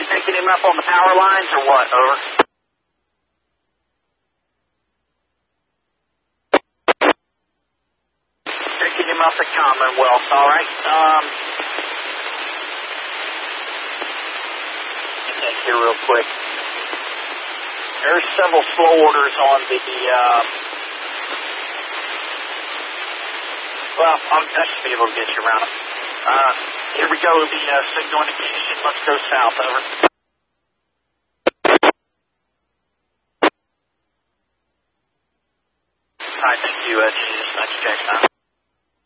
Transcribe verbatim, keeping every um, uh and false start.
Picking him up on the power lines or what? Over. Picking him up at Commonwealth, all right. Um, check here real quick. There's several slow orders on the, uh, well, I'll, I should be able to get you around. Uh, here we go, the uh, signal indication. Let's go south, over.